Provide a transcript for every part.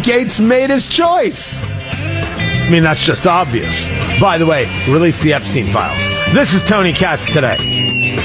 Gates made his choice. I mean, that's just obvious. By the way, release the Epstein files. This is Tony Katz Today.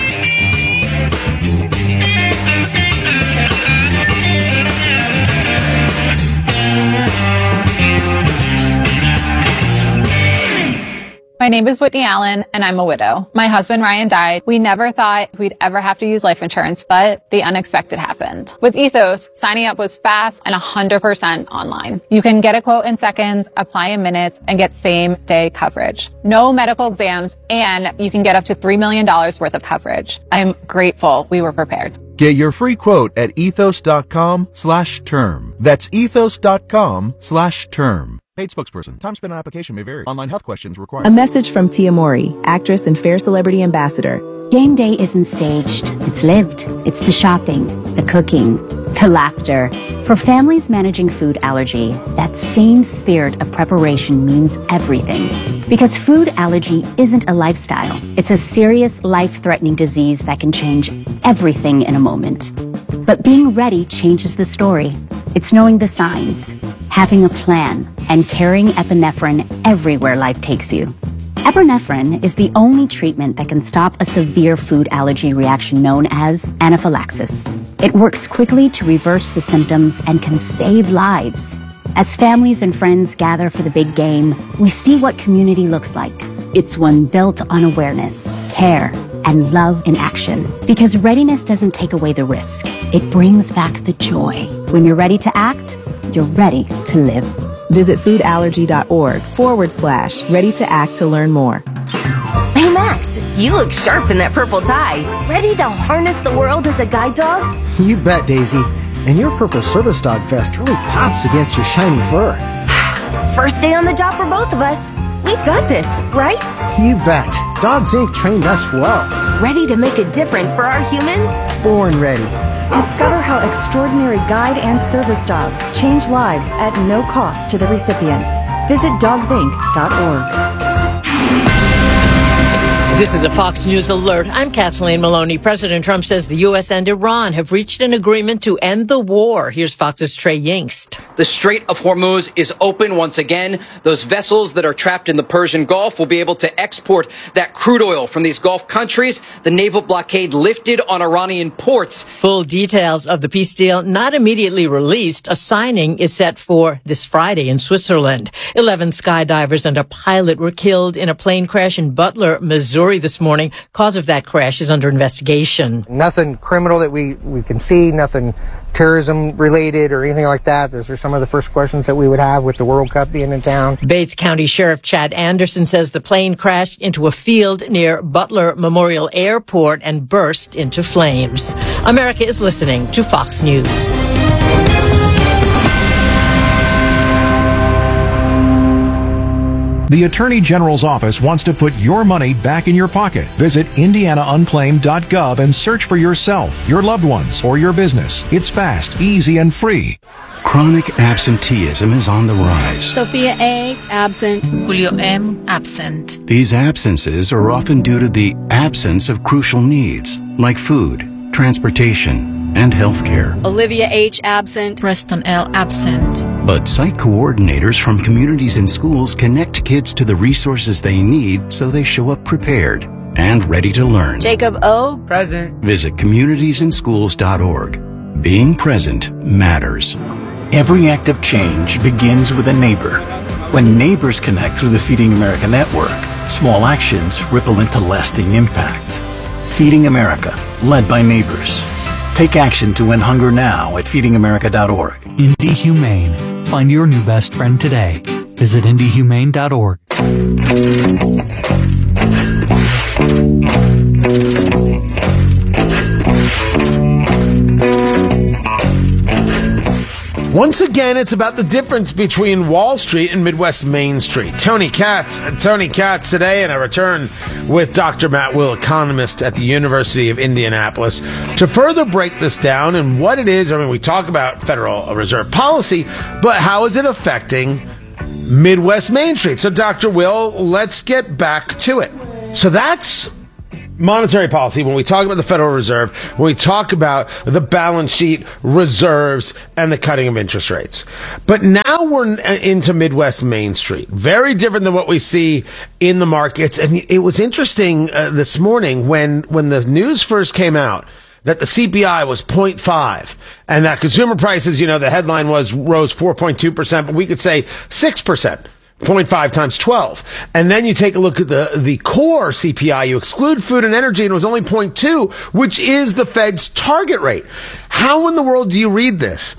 My name is Whitney Allen, and I'm a widow. My husband, Ryan, died. We never thought we'd ever have to use life insurance, but the unexpected happened. With Ethos, signing up was fast and 100% online. You can get a quote in seconds, apply in minutes, and get same-day coverage. No medical exams, and you can get up to $3 million worth of coverage. I'm grateful we were prepared. Get your free quote at ethos.com/term. That's ethos.com/term. Paid spokesperson. Time spent on application may vary. Online health questions required. A message from Tia Mowry, actress and Fair Celebrity Ambassador. Game day isn't staged. It's lived. It's the shopping, the cooking, the laughter. For families managing food allergy, that same spirit of preparation means everything. Because food allergy isn't a lifestyle. It's a serious, life-threatening disease that can change everything in a moment. But being ready changes the story. It's knowing the signs, having a plan, and carrying epinephrine everywhere life takes you. Epinephrine is the only treatment that can stop a severe food allergy reaction known as anaphylaxis. It works quickly to reverse the symptoms and can save lives. As families and friends gather for the big game, we see what community looks like. It's one built on awareness, care, and love in action. Because readiness doesn't take away the risk. It brings back the joy. When you're ready to act, you're ready to live. Visit foodallergy.org/ready to act to learn more. Hey Max, you look sharp in that purple tie. Ready to harness the world as a guide dog? You bet, Daisy. And your purple service dog vest really pops against your shiny fur. First day on the job for both of us. We've got this, right? You bet. Dogs Inc. trained us well. Ready to make a difference for our humans? Born ready. Discover how extraordinary guide and service dogs change lives at no cost to the recipients. Visit dogsinc.org. This is a Fox News alert. I'm Kathleen Maloney. President Trump says the U.S. and Iran have reached an agreement to end the war. Here's Fox's Trey Yingst. The Strait of Hormuz is open once again. Those vessels that are trapped in the Persian Gulf will be able to export that crude oil from these Gulf countries. The naval blockade lifted on Iranian ports. Full details of the peace deal not immediately released. A signing is set for this Friday in Switzerland. 11 skydivers and a pilot were killed in a plane crash in Butler, Missouri this morning. Cause of that crash is under investigation. Nothing criminal that we can see, nothing terrorism related or anything like that. Those are some of the first questions that we would have with the World Cup being in town. Bates County Sheriff Chad Anderson says the plane crashed into a field near Butler Memorial Airport and burst into flames. America is listening to Fox News. The Attorney General's office wants to put your money back in your pocket. Visit indianaunclaimed.gov and search for yourself, your loved ones, or your business. It's fast, easy, and free. Chronic absenteeism is on the rise. Sophia A. absent. Julio M. absent. These absences are often due to the absence of crucial needs like food, transportation, and health care. Olivia H. absent. Preston L. absent. But site coordinators from communities and schools connect kids to the resources they need so they show up prepared and ready to learn. Jacob O. present. Visit communitiesandschools.org. Being present matters. Every act of change begins with a neighbor. When neighbors connect through the Feeding America network, small actions ripple into lasting impact. Feeding America, led by neighbors. Take action to end hunger now at feedingamerica.org. Indy Humane. Find your new best friend today. Visit indyhumane.org. Once again, it's about the difference between Wall Street and Midwest Main Street. Tony Katz today, and I return with Dr. Matt Will, economist at the University of Indianapolis, to further break this down and what it is. I mean, we talk about Federal Reserve policy, but how is it affecting Midwest Main Street? So, Dr. Will, let's get back to it. So that's monetary policy, when we talk about the Federal Reserve, when we talk about the balance sheet, reserves, and the cutting of interest rates. But now we're into Midwest Main Street. Very different than what we see in the markets. And it was interesting this morning when the news first came out that the CPI was 0.5 and that consumer prices, the headline was rose 4.2%, but we could say 6%. 0.5 times 12. And then you take a look at the core CPI. You exclude food and energy, and it was only 0.2, which is the Fed's target rate. How in the world do you read this?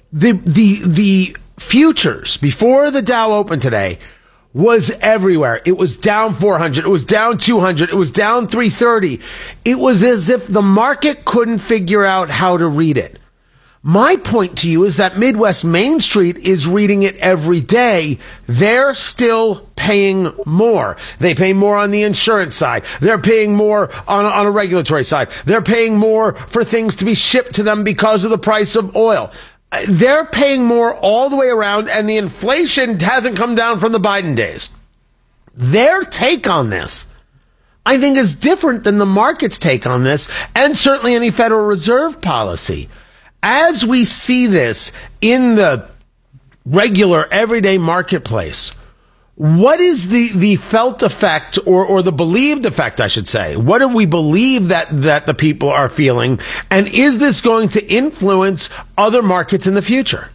The futures before the Dow opened today was everywhere. It was down 400. It was down 200. It was down 330. It was as if the market couldn't figure out how to read it. My point to you is that Midwest Main Street is reading it every day. They're still paying more. They pay more on the insurance side. They're paying more on a regulatory side. They're paying more for things to be shipped to them because of the price of oil. They're paying more all the way around, and the inflation hasn't come down from the Biden days. Their take on this, I think, is different than the market's take on this, and certainly any Federal Reserve policy. As we see this in the regular, everyday marketplace, what is the felt effect or the believed effect, I should say? What do we believe that the people are feeling? And is this going to influence other markets in the future?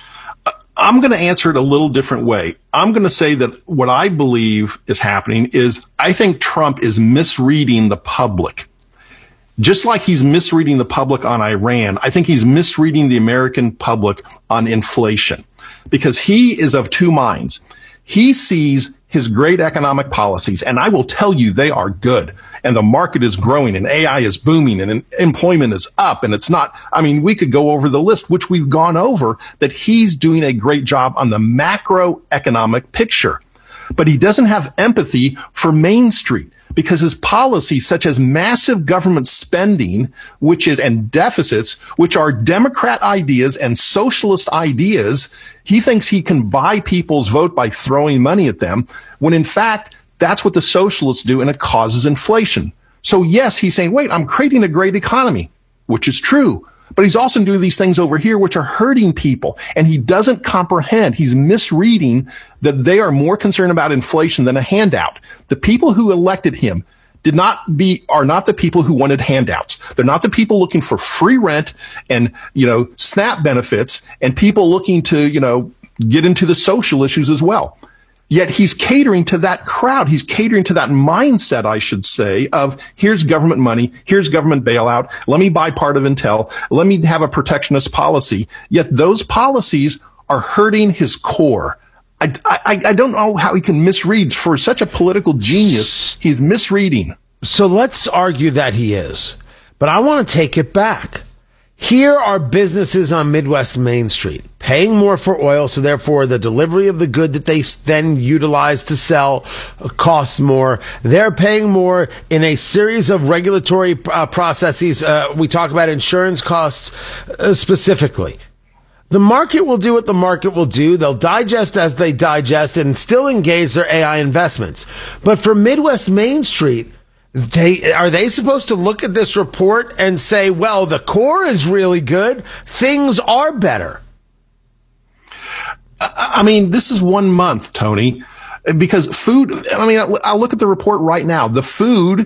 I'm going to answer it a little different way. I'm going to say that what I believe is happening is I think Trump is misreading the public. Just like he's misreading the public on Iran, I think he's misreading the American public on inflation, because he is of two minds. He sees his great economic policies, and I will tell you they are good, and the market is growing, and AI is booming, and employment is up, and it's not, we could go over the list, which we've gone over, that he's doing a great job on the macroeconomic picture. But he doesn't have empathy for Main Street, because his policies, such as massive government spending, and deficits, which are Democrat ideas and socialist ideas, he thinks he can buy people's vote by throwing money at them, when in fact, that's what the socialists do, and it causes inflation. So yes, he's saying, wait, I'm creating a great economy, which is true. But he's also doing these things over here which are hurting people, and he doesn't comprehend. He's misreading that they are more concerned about inflation than a handout. The people who elected him are not the people who wanted handouts. They're not the people looking for free rent and, SNAP benefits, and people looking to, get into the social issues as well. Yet he's catering to that crowd. He's catering to that mindset, I should say, of here's government money, here's government bailout, let me buy part of Intel, let me have a protectionist policy. Yet those policies are hurting his core. I don't know how he can misread. For such a political genius, he's misreading. So let's argue that he is. But I want to take it back. Here are businesses on Midwest Main Street paying more for oil, so therefore the delivery of the good that they then utilize to sell costs more. They're paying more in a series of regulatory processes. We talk about insurance costs specifically. The market will do what the market will do. They'll digest as they digest and still engage their AI investments. But for Midwest Main Street, are they supposed to look at this report and say, well, the core is really good, things are better? This is 1 month, Tony, because food, I'll look at the report right now. The food,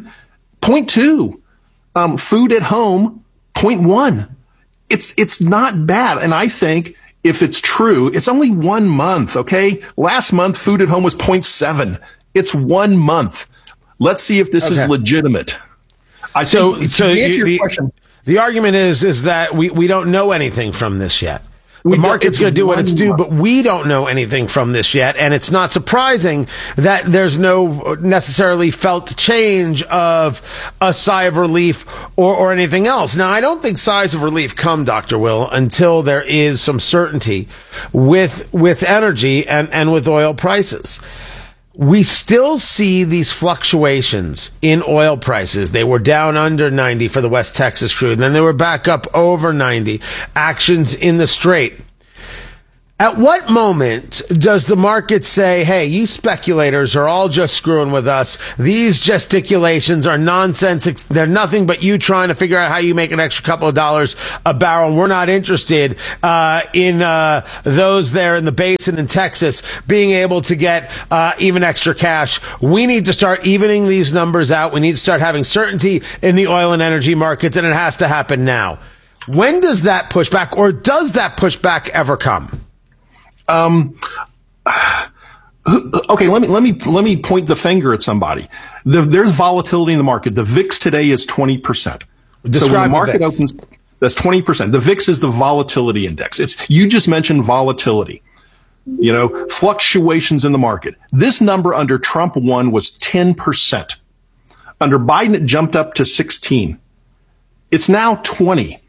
0.2, food at home, 0.1. It's not bad. And I think if it's true, it's only 1 month. Okay. Last month, food at home was 0.7. It's 1 month. Let's see if this is legitimate. To answer your question, the argument is that we don't know anything from this yet. The market's going to do what it's due, but we don't know anything from this yet. And it's not surprising that there's no necessarily felt change of a sigh of relief or anything else. Now, I don't think sighs of relief come, Dr. Will, until there is some certainty with energy and with oil prices. We still see these fluctuations in oil prices. They were down under 90 for the West Texas crude. Then they were back up over 90. Actions in the Strait. At what moment does the market say, hey, you speculators are all just screwing with us. These gesticulations are nonsense. They're nothing but you trying to figure out how you make an extra couple of dollars a barrel. And we're not interested in those there in the basin in Texas being able to get even extra cash. We need to start evening these numbers out. We need to start having certainty in the oil and energy markets, and it has to happen now. When does that pushback, or does that pushback ever come? Okay, let me point the finger at somebody. There's volatility in the market. The VIX today is 20%. So when the market opens, that's 20%. The VIX is the volatility index. You just mentioned volatility. Fluctuations in the market. This number under Trump 1 was 10%. Under Biden, it jumped up to 16. It's now 20.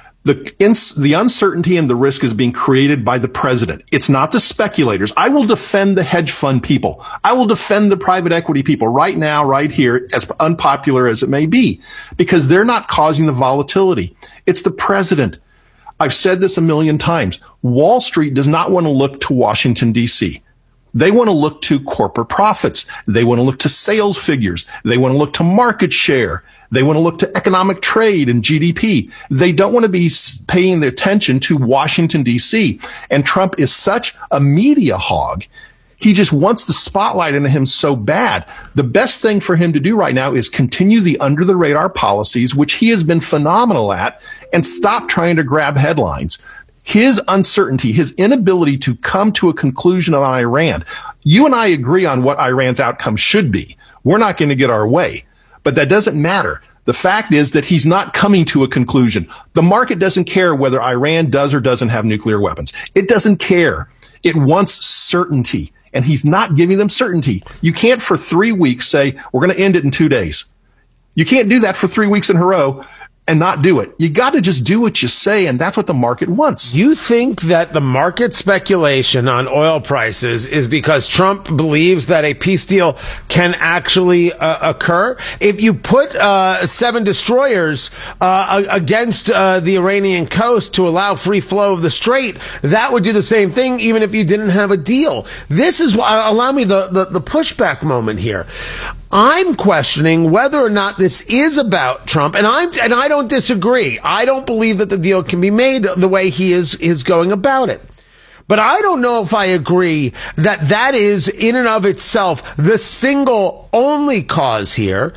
The uncertainty and the risk is being created by the president. It's not the speculators. I will defend the hedge fund people. I will defend the private equity people right now, right here, as unpopular as it may be, because they're not causing the volatility. It's the president. I've said this a million times. Wall Street does not want to look to Washington, D.C. They want to look to corporate profits. They want to look to sales figures. They want to look to market share. They want to look to economic trade and GDP. They don't want to be paying their attention to Washington, D.C. And Trump is such a media hog. He just wants the spotlight on him so bad. The best thing for him to do right now is continue the under-the-radar policies, which he has been phenomenal at, and stop trying to grab headlines. His uncertainty, his inability to come to a conclusion on Iran. You and I agree on what Iran's outcome should be. We're not going to get our way. But that doesn't matter. The fact is that he's not coming to a conclusion. The market doesn't care whether Iran does or doesn't have nuclear weapons. It doesn't care. It wants certainty, and he's not giving them certainty. You can't for 3 weeks say, we're going to end it in 2 days. You can't do that for 3 weeks in a row and not do it. You got to just do what you say, and that's what the market wants. You think that the market speculation on oil prices is because Trump believes that a peace deal can actually occur? If you put 7 destroyers against the Iranian coast to allow free flow of the Strait, that would do the same thing even if you didn't have a deal. This is why, allow me the pushback moment here. I'm questioning whether or not this is about Trump, and I don't disagree. I don't believe that the deal can be made the way he is going about it. But I don't know if I agree that is in and of itself the single only cause here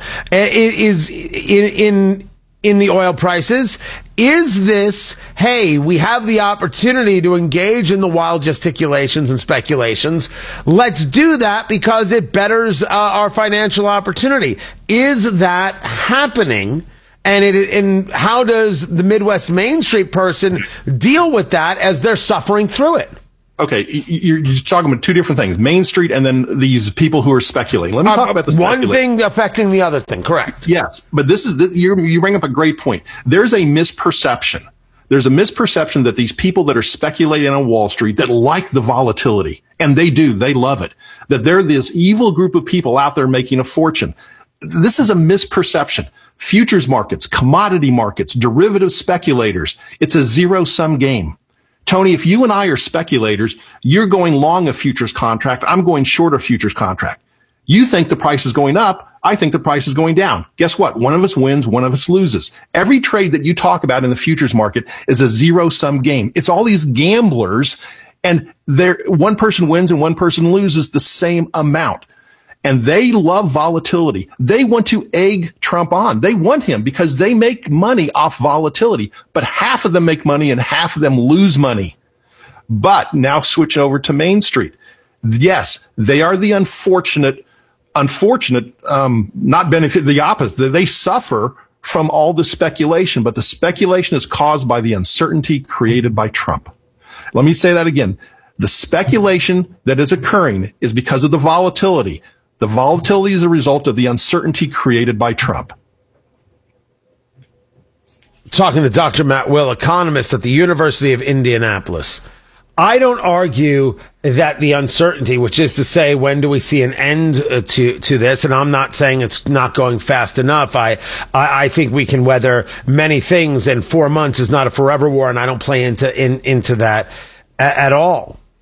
is in the oil prices. Is this, hey, we have the opportunity to engage in the wild gesticulations and speculations. Let's do that because it betters our financial opportunity. Is that happening? And how does the Midwest Main Street person deal with that as they're suffering through it? Okay, you're talking about two different things, Main Street and then these people who are speculating. Let me talk about this. One thing affecting the other thing, correct? Yes, but this is you bring up a great point. There's a misperception. There's a misperception that these people that are speculating on Wall Street that like the volatility, and they do, they love it, that they're this evil group of people out there making a fortune. This is a misperception. Futures markets, commodity markets, derivative speculators, it's a zero-sum game. Tony, if you and I are speculators, you're going long a futures contract. I'm going short a futures contract. You think the price is going up. I think the price is going down. Guess what? One of us wins, one of us loses. Every trade that you talk about in the futures market is a zero-sum game. It's all these gamblers, and one person wins and one person loses the same amount. And they love volatility. They want to egg Trump on. They want him because they make money off volatility, but half of them make money and half of them lose money. But now switch over to Main Street. Yes, they are the unfortunate, not benefit, the opposite. They suffer from all the speculation, but the speculation is caused by the uncertainty created by Trump. Let me say that again. The speculation that is occurring is because of the volatility. The volatility is a result of the uncertainty created by Trump. Talking to Dr. Matt Will, economist at the University of Indianapolis. I don't argue that the uncertainty, which is to say, when do we see an end to this? And I'm not saying it's not going fast enough. I think we can weather many things, and 4 months is not a forever war, and I don't play into that at all.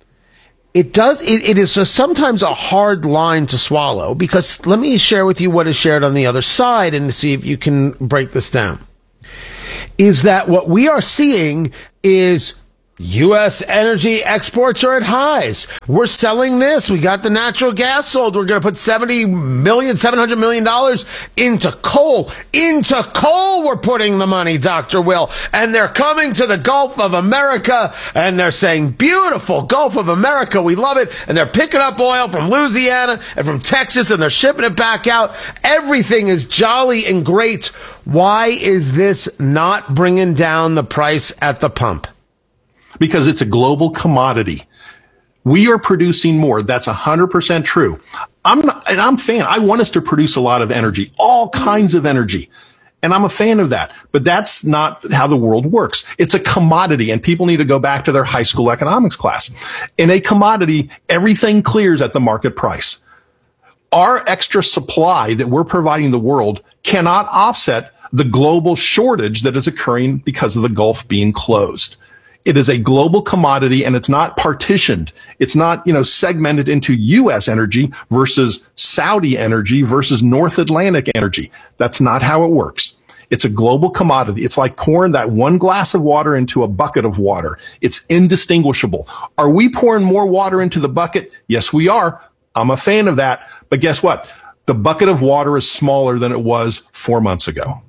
it is sometimes a hard line to swallow, because let me share with you what is shared on the other side and see if you can break this down. Is that what we are seeing is U.S. energy exports are at highs. We're selling this. We got the natural gas sold. We're going to put $700 million into coal. Into coal we're putting the money, Dr. Will. And they're coming to the Gulf of America, and they're saying, beautiful Gulf of America, we love it. And they're picking up oil from Louisiana and from Texas, and they're shipping it back out. Everything is jolly and great. Why is this not bringing down the price at the pump? Because it's a global commodity. We are producing more. That's 100% true. I'm a fan. I want us to produce a lot of energy, all kinds of energy. And I'm a fan of that. But that's not how the world works. It's a commodity, and people need to go back to their high school economics class. In a commodity, everything clears at the market price. Our extra supply that we're providing the world cannot offset the global shortage that is occurring because of the Gulf being closed. It is a global commodity, and it's not partitioned. It's not, segmented into U.S. energy versus Saudi energy versus North Atlantic energy. That's not how it works. It's a global commodity. It's like pouring that one glass of water into a bucket of water. It's indistinguishable. Are we pouring more water into the bucket? Yes, we are. I'm a fan of that. But guess what? The bucket of water is smaller than it was 4 months ago.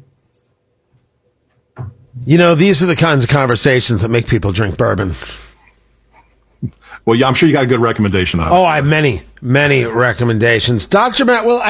These are the kinds of conversations that make people drink bourbon. Well, yeah, I'm sure you got a good recommendation on it. Oh, I have many, many recommendations. Dr. Matt, well,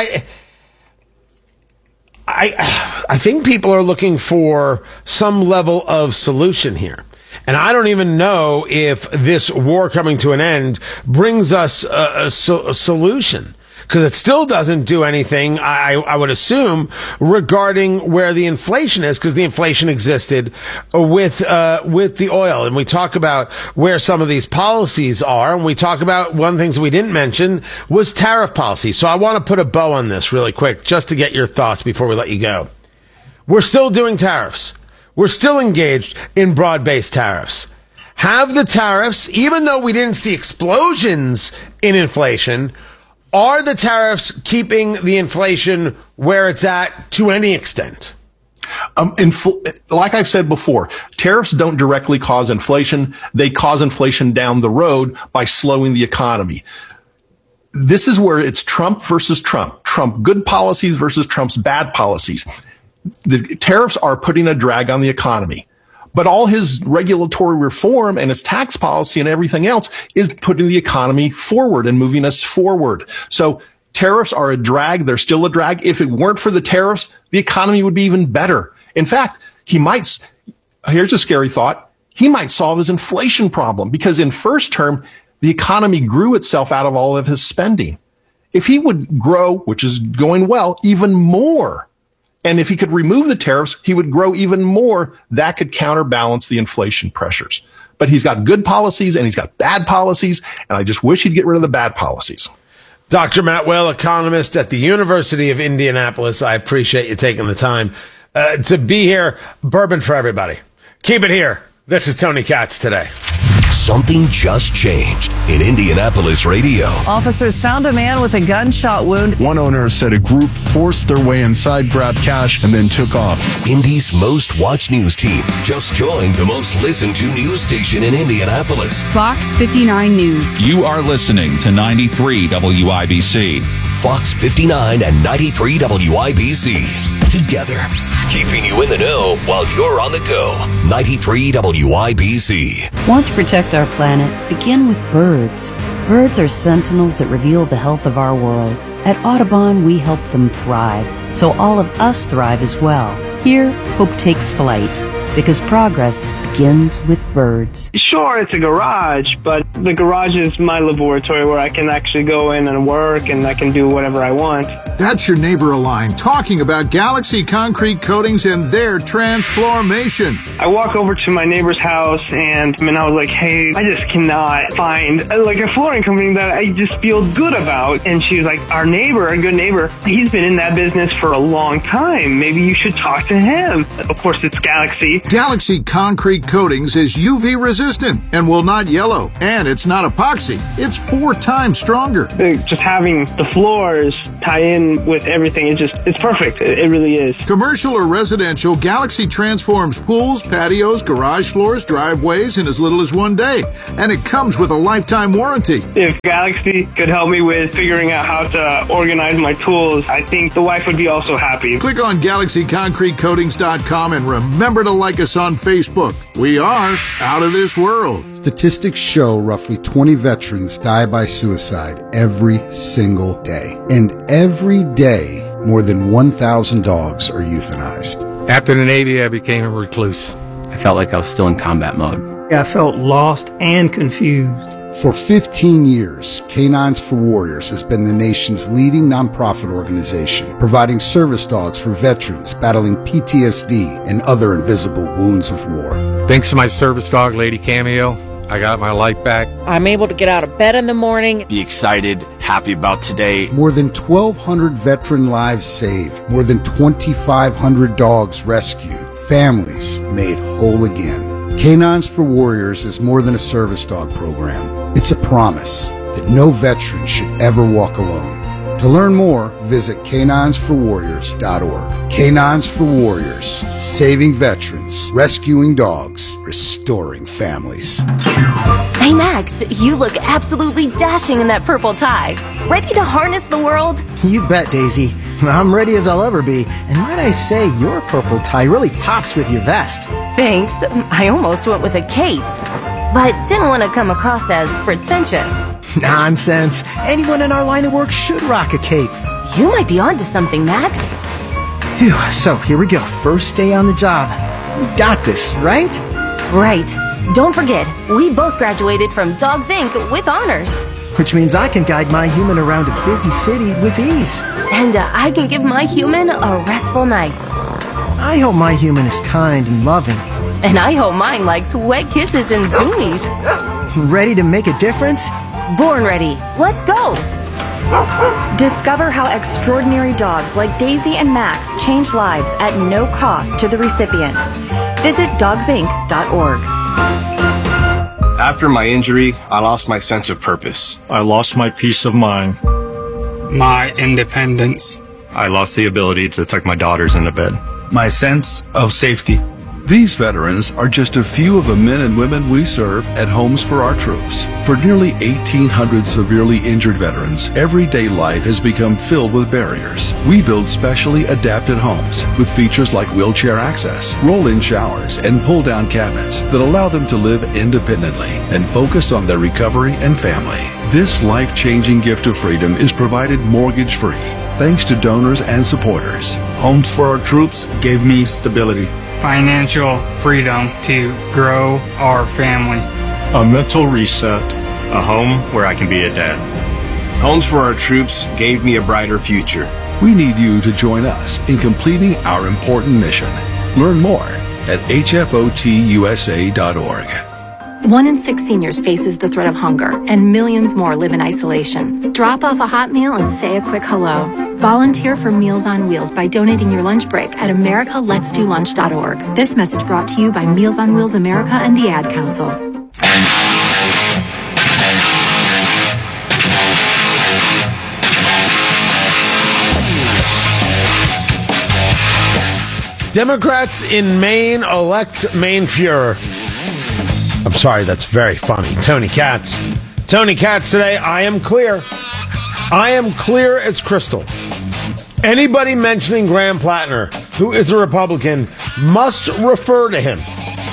I think people are looking for some level of solution here. And I don't even know if this war coming to an end brings us a solution, because it still doesn't do anything, I would assume, regarding where the inflation is, because the inflation existed with the oil. And we talk about where some of these policies are, and we talk about one of the things we didn't mention was tariff policy. So I want to put a bow on this really quick, just to get your thoughts before we let you go. We're still doing tariffs. We're still engaged in broad-based tariffs. Have the tariffs, even though we didn't see explosions in inflation, are the tariffs keeping the inflation where it's at to any extent? Like I've said before, tariffs don't directly cause inflation. They cause inflation down the road by slowing the economy. This is where it's Trump versus Trump. Trump good policies versus Trump's bad policies. The tariffs are putting a drag on the economy. But all his regulatory reform and his tax policy and everything else is putting the economy forward and moving us forward. So tariffs are a drag. They're still a drag. If it weren't for the tariffs, the economy would be even better. In fact, here's a scary thought. He might solve his inflation problem, because in first term, the economy grew itself out of all of his spending. If he would grow, which is going well, even more, and if he could remove the tariffs, he would grow even more. That could counterbalance the inflation pressures. But he's got good policies and he's got bad policies, and I just wish he'd get rid of the bad policies. Dr. Matt Will, economist at the University of Indianapolis. I appreciate you taking the time to be here. Bourbon for everybody. Keep it here. This is Tony Katz Today. Something just changed in Indianapolis radio. Officers found a man with a gunshot wound. One owner said a group forced their way inside, grabbed cash, and then took off. Indy's most watched news team just joined the most listened to news station in Indianapolis. Fox 59 News. You are listening to 93 WIBC. Fox 59 and 93 WIBC. Together, keeping you in the know while you're on the go. 93 WIBC. Want to protect our planet? Begin with birds. Birds are sentinels that reveal the health of our world. At Audubon, we help them thrive, so all of us thrive as well. Here, hope takes flight, because progress begins with birds. Sure, it's a garage, but the garage is my laboratory where I can actually go in and work, and I can do whatever I want. That's your neighbor Align talking about Galaxy Concrete Coatings and their transformation. I walk over to my neighbor's house and I was like, hey, I just cannot find a flooring company that I just feel good about. And she was like, our neighbor, a good neighbor, he's been in that business for a long time. Maybe you should talk to him. Of course, it's Galaxy. Galaxy Concrete Concrete Coatings is UV resistant and will not yellow. And it's not epoxy. It's 4 times stronger. Just having the floors tie in with everything, it's perfect. It really is. Commercial or residential, Galaxy transforms pools, patios, garage floors, driveways in as little as 1 day. And it comes with a lifetime warranty. If Galaxy could help me with figuring out how to organize my tools, I think the wife would be also happy. Click on GalaxyConcreteCoatings.com and remember to like us on Facebook. We are out of this world. Statistics show roughly 20 veterans die by suicide every single day. And every day, more than 1,000 dogs are euthanized. After the Navy, I became a recluse. I felt like I was still in combat mode. I felt lost and confused. For 15 years, Canines for Warriors has been the nation's leading nonprofit organization, providing service dogs for veterans battling PTSD and other invisible wounds of war. Thanks to my service dog, Lady Cameo, I got my life back. I'm able to get out of bed in the morning. Be excited, happy about today. More than 1,200 veteran lives saved, more than 2,500 dogs rescued, families made whole again. Canines for Warriors is more than a service dog program. It's a promise that no veteran should ever walk alone. To learn more, visit caninesforwarriors.org. Canines for Warriors, saving veterans, rescuing dogs, restoring families. Hey Max, you look absolutely dashing in that purple tie. Ready to harness the world? You bet, Daisy. I'm ready as I'll ever be. And might I say, your purple tie really pops with your vest. Thanks. I almost went with a cape, but didn't want to come across as pretentious. Nonsense. Anyone in our line of work should rock a cape. You might be onto something, Max. Phew, so here we go. First day on the job. We've got this, right? Right. Don't forget, we both graduated from Dogs Inc. with honors. Which means I can guide my human around a busy city with ease. And I can give my human a restful night. I hope my human is kind and loving. And I hope mine likes wet kisses and zoomies. Ready to make a difference? Born ready. Let's go. Discover how extraordinary dogs like Daisy and Max change lives at no cost to the recipients. Visit dogsinc.org. After my injury, I lost my sense of purpose. I lost my peace of mind. My independence. I lost the ability to tuck my daughters into bed. My sense of safety. These veterans are just a few of the men and women we serve at Homes for Our Troops. For nearly 1,800 severely injured veterans, everyday life has become filled with barriers. We build specially adapted homes with features like wheelchair access, roll-in showers, and pull-down cabinets that allow them to live independently and focus on their recovery and family. This life-changing gift of freedom is provided mortgage-free, thanks to donors and supporters. Homes for Our Troops gave me stability. Financial freedom to grow our family. A mental reset. A home where I can be a dad. Homes for Our Troops gave me a brighter future. We need you to join us in completing our important mission. Learn more at hfotusa.org. 1 in 6 seniors faces the threat of hunger, and millions more live in isolation. Drop off a hot meal and say a quick hello. Volunteer for Meals on Wheels by donating your lunch break at americaletsdolunch.org. This message brought to you by Meals on Wheels America and the Ad Council. Democrats in Maine elect Maine Fuhrer. I'm sorry, that's very funny. Tony Katz. Tony Katz today, I am clear. I am clear as crystal. Anybody mentioning Graham Plattner, who is a Republican, must refer to him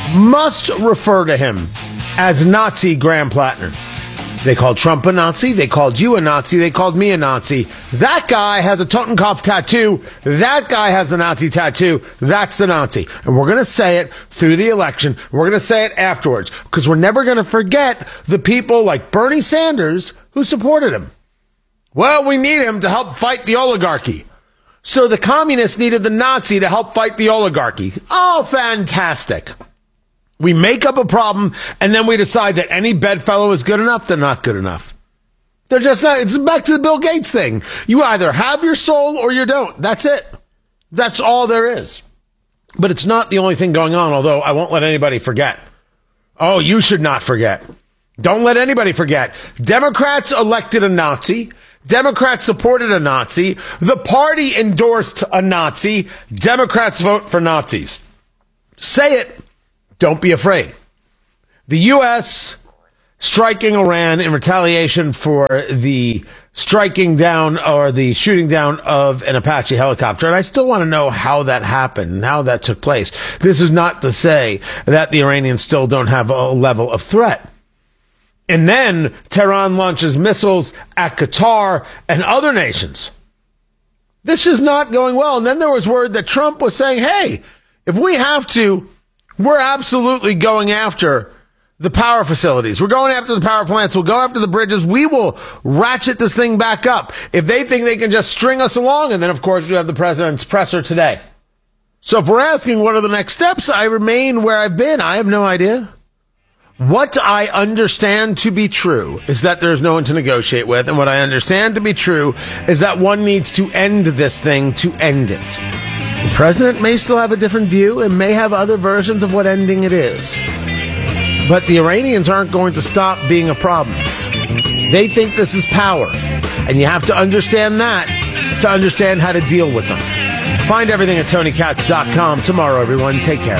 as Nazi Graham Plattner. They called Trump a Nazi. They called you a Nazi. They called me a Nazi. That guy has a Totenkopf tattoo. That guy has a Nazi tattoo. That's the Nazi. And we're going to say it through the election. We're going to say it afterwards because we're never going to forget the people like Bernie Sanders who supported him. Well, we need him to help fight the oligarchy. So the communists needed the Nazi to help fight the oligarchy. Oh, fantastic. We make up a problem, and then we decide that any bedfellow is good enough. They're not good enough. They're just not. It's back to the Bill Gates thing. You either have your soul or you don't. That's it. That's all there is. But it's not the only thing going on, although I won't let anybody forget. Oh, you should not forget. Don't let anybody forget. Democrats elected a Nazi. Democrats supported a Nazi. The party endorsed a Nazi. Democrats vote for Nazis. Say it. Don't be afraid. The U.S. striking Iran in retaliation for the striking down or the shooting down of an Apache helicopter. And I still want to know how that happened and how that took place. This is not to say that the Iranians still don't have a level of threat. And then Tehran launches missiles at Qatar and other nations. This is not going well. And then there was word that Trump was saying, hey, if we have to, we're absolutely going after the power facilities. We're going after the power plants. We'll go after the bridges. We will ratchet this thing back up if they think they can just string us along. And then, of course, you have the president's presser today. So if we're asking what are the next steps, I remain where I've been. I have no idea. What I understand to be true is that there's no one to negotiate with. And what I understand to be true is that one needs to end this thing to end it. The president may still have a different view and may have other versions of what ending it is. But the Iranians aren't going to stop being a problem. They think this is power. And you have to understand that to understand how to deal with them. Find everything at TonyKatz.com tomorrow, everyone. Take care.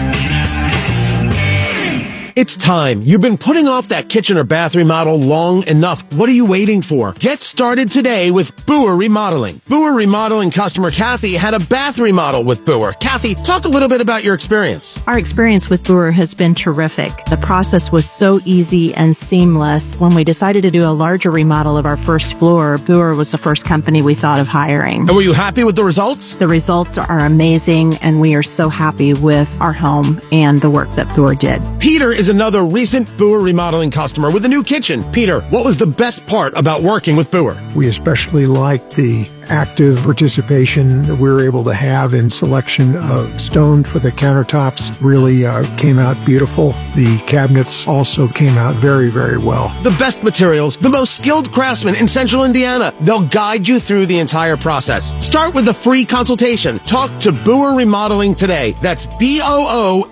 It's time. You've been putting off that kitchen or bath remodel long enough. What are you waiting for? Get started today with Boer Remodeling. Boer Remodeling customer Kathy had a bath remodel with Boer. Kathy, talk a little bit about your experience. Our experience with Boer has been terrific. The process was so easy and seamless. When we decided to do a larger remodel of our first floor, Boer was the first company we thought of hiring. And were you happy with the results? The results are amazing, and we are so happy with our home and the work that Boer did. Peter is another recent Boer Remodeling customer with a new kitchen. Peter, what was the best part about working with Boer? We especially liked the active participation that we were able to have in selection of stone for the countertops. Really came out beautiful. The cabinets also came out very, very well. The best materials, the most skilled craftsmen in Central Indiana. They'll guide you through the entire process. Start with a free consultation. Talk to Boer Remodeling today. That's Booher,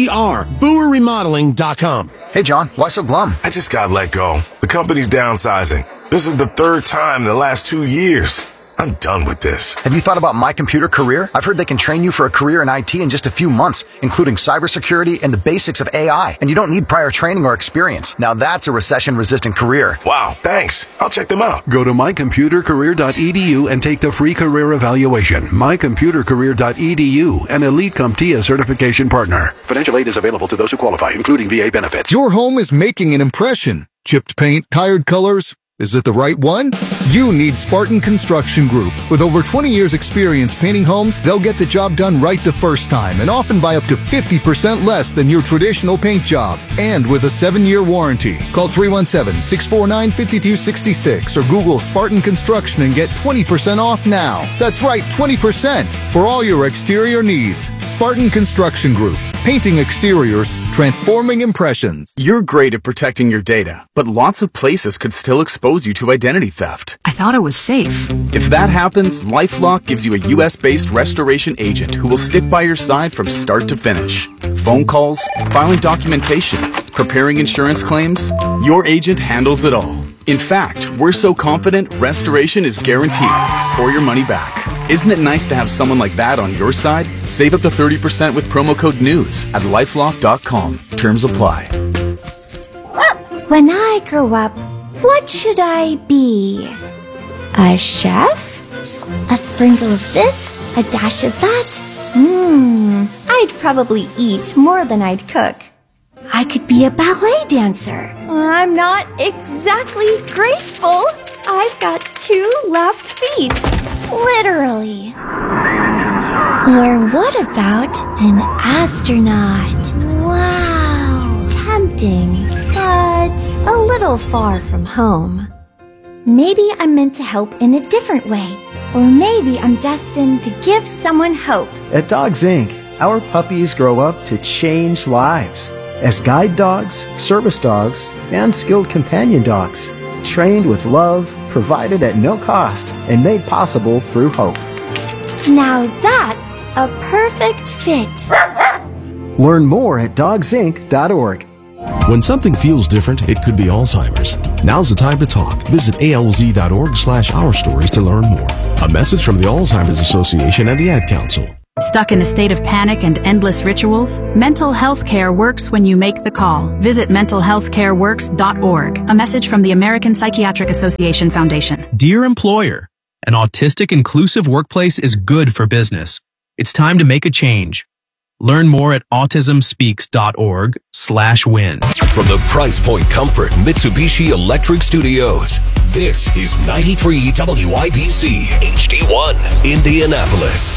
BoerRemodeling.com. Hey, John, why so glum? I just got let go. The company's downsizing. This is the third time in the last 2 years. I'm done with this. Have you thought about My Computer Career? I've heard they can train you for a career in IT in just a few months, including cybersecurity and the basics of AI. And you don't need prior training or experience. Now that's a recession-resistant career. Wow, thanks. I'll check them out. Go to mycomputercareer.edu and take the free career evaluation. mycomputercareer.edu, an Elite CompTIA certification partner. Financial aid is available to those who qualify, including VA benefits. Your home is making an impression. Chipped paint, tired colors. Is it the right one? You need Spartan Construction Group. With over 20 years experience painting homes, they'll get the job done right the first time and often by up to 50% less than your traditional paint job. And with a 7-year warranty. Call 317-649-5266 or Google Spartan Construction and get 20% off now. That's right, 20% for all your exterior needs. Spartan Construction Group. Painting exteriors, transforming impressions. You're great at protecting your data, but lots of places could still expose you to identity theft. I thought it was safe. If that happens, LifeLock gives you a US-based restoration agent who will stick by your side from start to finish. Phone calls, filing documentation, preparing insurance claims, your agent handles it all. In fact, we're so confident restoration is guaranteed or your money back. Isn't it nice to have someone like that on your side? Save up to 30% with promo code NEWS at LifeLock.com. Terms apply. When I grow up, what should I be? A chef? A sprinkle of this? A dash of that? I'd probably eat more than I'd cook. I could be a ballet dancer. I'm not exactly graceful. I've got 2 left feet. Literally. Or what about an astronaut? Wow. Tempting, but a little far from home. Maybe I'm meant to help in a different way. Or maybe I'm destined to give someone hope. At Dogs Inc., our puppies grow up to change lives as guide dogs, service dogs, and skilled companion dogs, trained with love, provided at no cost, and made possible through hope. Now that's a perfect fit. Learn more at dogsinc.org. When something feels different, it could be Alzheimer's. Now's the time to talk. Visit alz.org/ourstories to learn more. A message from the Alzheimer's Association and the Ad Council. Stuck in a state of panic and endless rituals? Mental health care works when you make the call. Visit mentalhealthcareworks.org. A message from the American Psychiatric Association Foundation. Dear employer, an autistic inclusive workplace is good for business. It's time to make a change. Learn more at autismspeaks.org/win. From the Price Point Comfort Mitsubishi Electric Studios, this is 93 WIBC HD1, Indianapolis.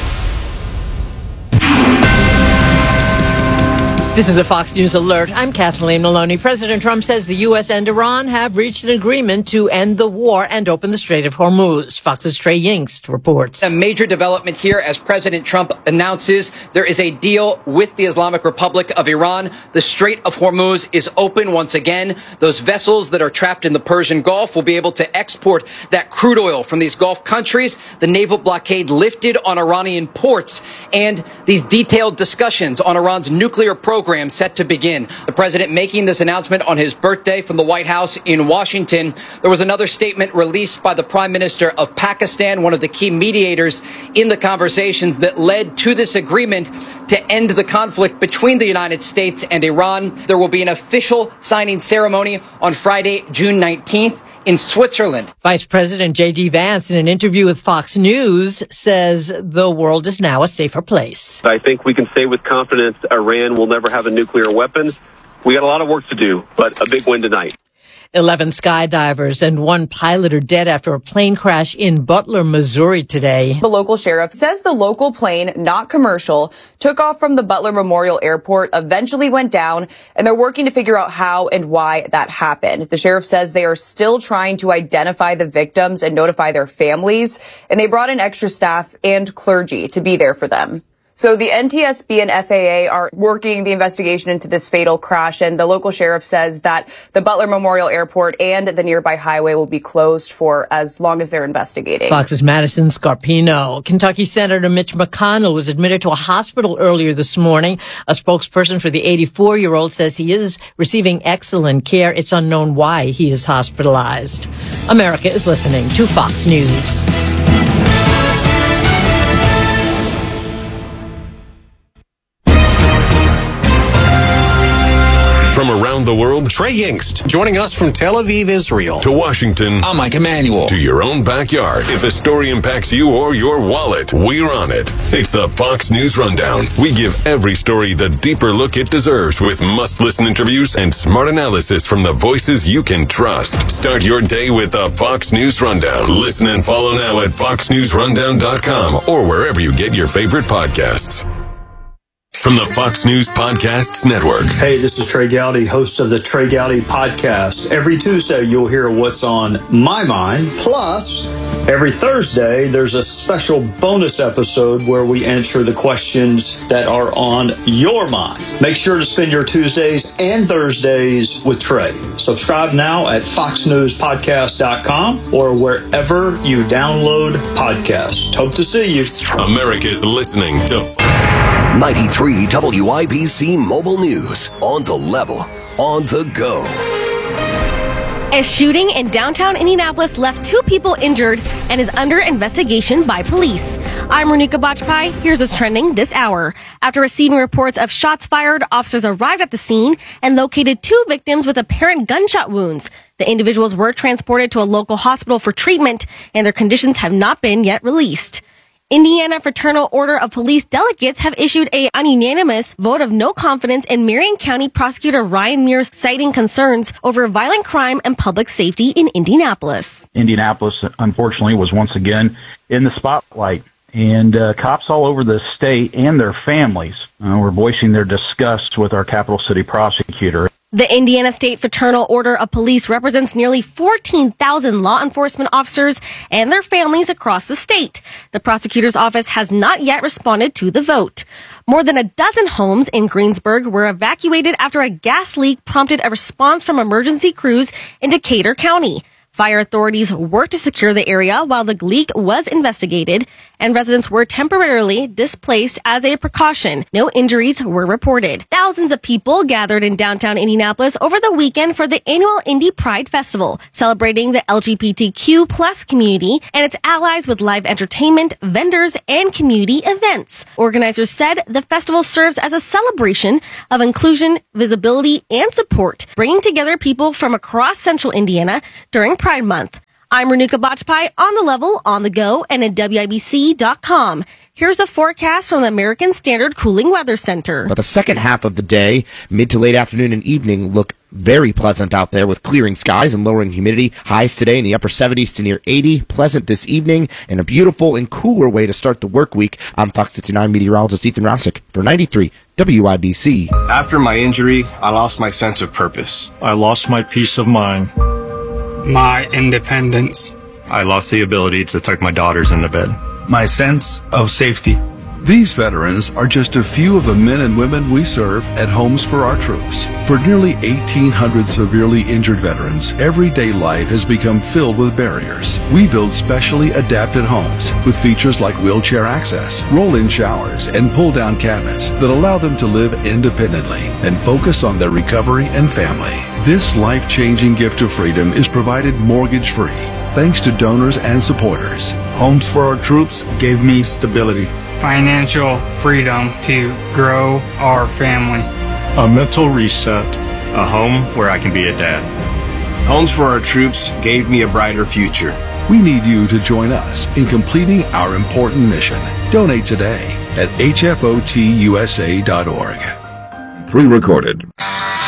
This is a Fox News alert. I'm Kathleen Maloney. President Trump says the U.S. and Iran have reached an agreement to end the war and open the Strait of Hormuz. Fox's Trey Yingst reports. A major development here as President Trump announces there is a deal with the Islamic Republic of Iran. The Strait of Hormuz is open once again. Those vessels that are trapped in the Persian Gulf will be able to export that crude oil from these Gulf countries. The naval blockade lifted on Iranian ports, and these detailed discussions on Iran's nuclear program set to begin. The president making this announcement on his birthday from the White House in Washington. There was another statement released by the Prime Minister of Pakistan, one of the key mediators in the conversations that led to this agreement to end the conflict between the United States and Iran. There will be an official signing ceremony on Friday, June 19th. In Switzerland. Vice President J.D. Vance, in an interview with Fox News, says the world is now a safer place. I think we can say with confidence Iran will never have a nuclear weapon. We got a lot of work to do, but a big win tonight. 11 skydivers and one pilot are dead after a plane crash in Butler, Missouri today. The local sheriff says the local plane, not commercial, took off from the Butler Memorial Airport, eventually went down, and they're working to figure out how and why that happened. The sheriff says they are still trying to identify the victims and notify their families, and they brought in extra staff and clergy to be there for them. So the NTSB and FAA are working the investigation into this fatal crash, and the local sheriff says that the Butler Memorial Airport and the nearby highway will be closed for as long as they're investigating. Fox's Madison Scarpino. Kentucky Senator Mitch McConnell was admitted to a hospital earlier this morning. A spokesperson for the 84-year-old says he is receiving excellent care. It's unknown why he is hospitalized. America is listening to Fox News. From around the world, Trey Yingst, joining us from Tel Aviv, Israel. To Washington. I'm Mike Emanuel. To your own backyard. If a story impacts you or your wallet, we're on it. It's the Fox News Rundown. We give every story the deeper look it deserves with must-listen interviews and smart analysis from the voices you can trust. Start your day with the Fox News Rundown. Listen and follow now at foxnewsrundown.com or wherever you get your favorite podcasts. From the Fox News Podcasts Network. Hey, this is Trey Gowdy, host of the Trey Gowdy Podcast. Every Tuesday, you'll hear what's on my mind. Plus, every Thursday, there's a special bonus episode where we answer the questions that are on your mind. Make sure to spend your Tuesdays and Thursdays with Trey. Subscribe now at foxnewspodcast.com or wherever you download podcasts. Hope to see you. America's listening to 93 WIBC Mobile News. On the level, on the go. A shooting in downtown Indianapolis left 2 people injured and is under investigation by police. I'm Renika Bajpai. Here's what's trending this hour. After receiving reports of shots fired, officers arrived at the scene and located 2 victims with apparent gunshot wounds. The individuals were transported to a local hospital for treatment, and their conditions have not been yet released. Indiana Fraternal Order of Police delegates have issued an unanimous vote of no confidence in Marion County Prosecutor Ryan Mears, citing concerns over violent crime and public safety in Indianapolis. Indianapolis, unfortunately, was once again in the spotlight, and cops all over the state and their families were voicing their disgust with our capital city prosecutor. The Indiana State Fraternal Order of Police represents nearly 14,000 law enforcement officers and their families across the state. The prosecutor's office has not yet responded to the vote. More than a dozen homes in Greensburg were evacuated after a gas leak prompted a response from emergency crews in Decatur County. Fire authorities worked to secure the area while the leak was investigated, and residents were temporarily displaced as a precaution. No injuries were reported. Thousands of people gathered in downtown Indianapolis over the weekend for the annual Indy Pride Festival, celebrating the LGBTQ plus community and its allies with live entertainment, vendors, and community events. Organizers said the festival serves as a celebration of inclusion, visibility, and support, bringing together people from across central Indiana during Pride Month. I'm Renuka Bajpai, on the level, on the go, and at WIBC.com. Here's a forecast from the American Standard Cooling Weather Center. But the second half of the day, mid to late afternoon and evening, look very pleasant out there with clearing skies and lowering humidity. Highs today in the upper 70s to near 80. Pleasant this evening and a beautiful and cooler way to start the work week. I'm Fox 59 meteorologist Ethan Rosick for 93 WIBC. After my injury, I lost my sense of purpose. I lost my peace of mind. My independence. I lost the ability to tuck my daughters into bed. My sense of safety. These veterans are just a few of the men and women we serve at Homes for Our Troops. For nearly 1,800 severely injured veterans, everyday life has become filled with barriers. We build specially adapted homes with features like wheelchair access, roll-in showers, and pull-down cabinets that allow them to live independently and focus on their recovery and family. This life-changing gift of freedom is provided mortgage-free, thanks to donors and supporters. Homes for Our Troops gave me stability. Financial freedom to grow our family. A mental reset. A home where I can be a dad. Homes for Our Troops gave me a brighter future. We need you to join us in completing our important mission. Donate today at hfotusa.org. Pre-recorded.